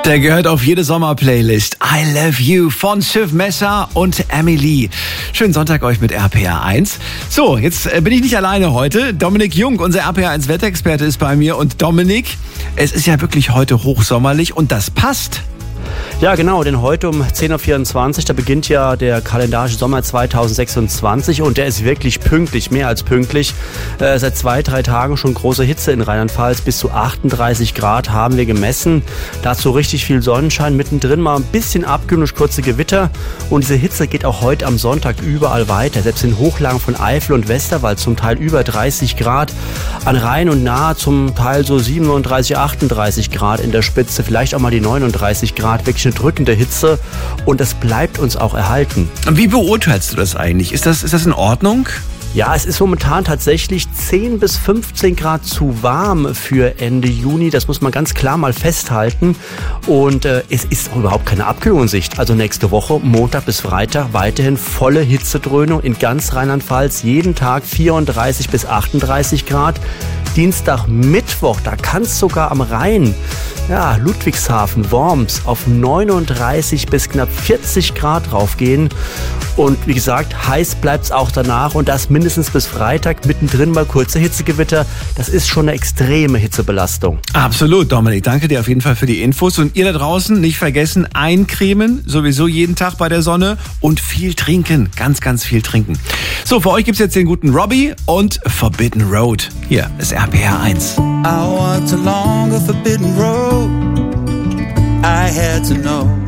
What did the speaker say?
Der gehört auf jede Sommerplaylist. I Love You von Sif Messer und Emily. Schönen Sonntag euch mit RPR 1. So, jetzt bin ich nicht alleine heute. Dominik Jung, unser RPR 1 Wetterexperte, ist bei mir. Und Dominik, es ist ja wirklich heute hochsommerlich und das passt. Ja, genau, denn heute um 10.24 Uhr, da beginnt ja der kalendarische Sommer 2026 und der ist wirklich pünktlich, mehr als pünktlich. Seit 2-3 Tagen schon große Hitze in Rheinland-Pfalz, bis zu 38 Grad haben wir gemessen. Dazu richtig viel Sonnenschein, mittendrin mal ein bisschen Abkühlung durch kurze Gewitter und diese Hitze geht auch heute am Sonntag überall weiter. Selbst in Hochlagen von Eifel und Westerwald zum Teil über 30 Grad, an Rhein und Nahe zum Teil so 37, 38 Grad in der Spitze, vielleicht auch mal die 39 Grad, wirklich eine drückende Hitze und das bleibt uns auch erhalten. Wie beurteilst du das eigentlich? Ist das in Ordnung? Ja, es ist momentan tatsächlich 10 bis 15 Grad zu warm für Ende Juni. Das muss man ganz klar mal festhalten. Und es ist auch überhaupt keine Abkühlung in Sicht. Also nächste Woche, Montag bis Freitag, weiterhin volle Hitzedröhnung in ganz Rheinland-Pfalz. Jeden Tag 34 bis 38 Grad. Dienstag, Mittwoch, da kann es sogar am Rhein, ja, Ludwigshafen, Worms, auf 39 bis knapp 40 Grad raufgehen. Und wie gesagt, heiß bleibt es auch danach und das mindestens bis Freitag, mittendrin mal kurze Hitzegewitter. Das ist schon eine extreme Hitzebelastung. Absolut, Dominik. Danke dir auf jeden Fall für die Infos. Und ihr da draußen nicht vergessen, eincremen, sowieso jeden Tag bei der Sonne und viel trinken. Ganz, ganz viel trinken. So, für euch gibt's jetzt den guten Robbie und Forbidden Road. Hier ist RPR 1. I walked along a forbidden road. I had to know